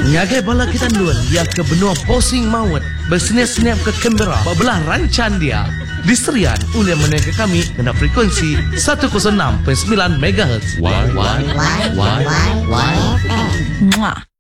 Ngagai bala kita luan dia ke benua posing maut bersenap-senap ke Canberra belah rancan dia. Diserian oleh menengah kami kena frekuensi 106.9 MHz. Why? Why?